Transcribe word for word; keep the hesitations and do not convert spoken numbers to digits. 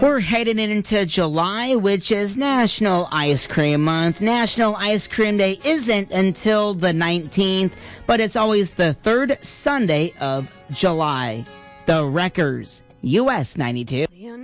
We're heading into July, which is National Ice Cream Month. National Ice Cream Day isn't until the nineteenth, but it's always the third Sunday of July. The Wreckers, U S ninety-two.